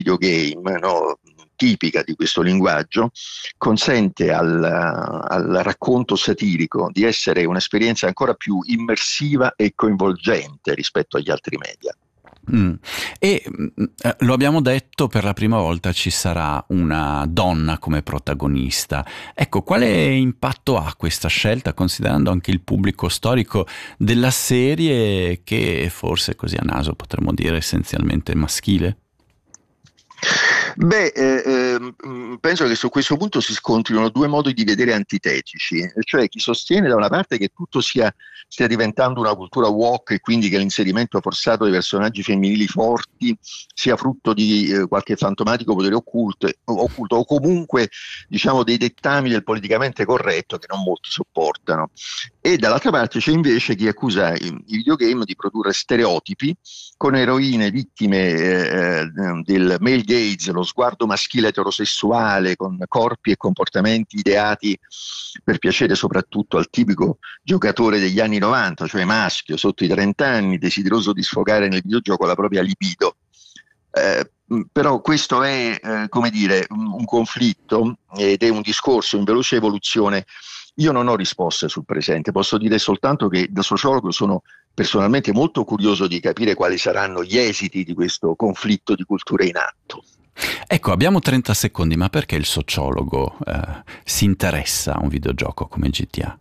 videogame, no, tipica di questo linguaggio, consente al racconto satirico di essere un'esperienza ancora più immersiva e coinvolgente rispetto agli altri media. Lo abbiamo detto, per la prima volta ci sarà una donna come protagonista. Ecco, quale impatto ha questa scelta, considerando anche il pubblico storico della serie, che forse così a naso potremmo dire essenzialmente maschile? Penso che su questo punto si scontrino due modi di vedere antitetici, cioè chi sostiene da una parte che tutto stia diventando una cultura woke e quindi che l'inserimento forzato di personaggi femminili forti sia frutto di qualche fantomatico potere occulto o comunque diciamo dei dettami del politicamente corretto che non molti sopportano, e dall'altra parte c'è invece chi accusa i videogame di produrre stereotipi con eroine vittime del male gaze, lo sguardo maschile eterosessuale con corpi e comportamenti ideati per piacere soprattutto al tipico giocatore degli anni 90, cioè maschio sotto i 30 anni, desideroso di sfogare nel videogioco la propria libido. Però questo è, come dire, un conflitto ed è un discorso in veloce evoluzione. Io non ho risposte sul presente, posso dire soltanto che da sociologo sono personalmente molto curioso di capire quali saranno gli esiti di questo conflitto di culture in atto. Ecco, abbiamo 30 secondi, ma perché il sociologo si interessa a un videogioco come GTA?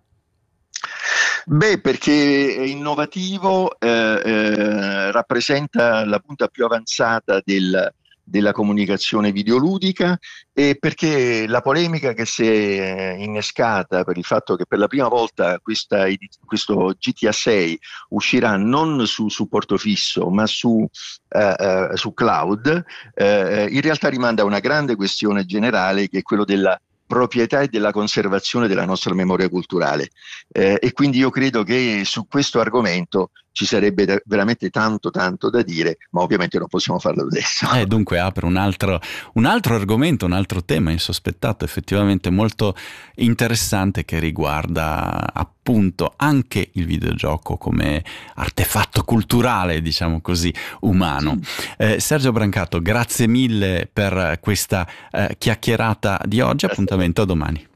Perché è innovativo, rappresenta la punta più avanzata della comunicazione videoludica, e perché la polemica che si è innescata per il fatto che per la prima volta questo GTA 6 uscirà non su supporto fisso ma su cloud, in realtà rimanda a una grande questione generale, che è quello della proprietà e della conservazione della nostra memoria culturale, e quindi io credo che su questo argomento ci sarebbe veramente tanto da dire, ma ovviamente non possiamo farlo adesso. Dunque apre un altro argomento, un altro tema insospettato, effettivamente molto interessante, che riguarda appunto anche il videogioco come artefatto culturale, diciamo così, umano. Sergio Brancato, grazie mille per questa chiacchierata di oggi, appuntamento a domani.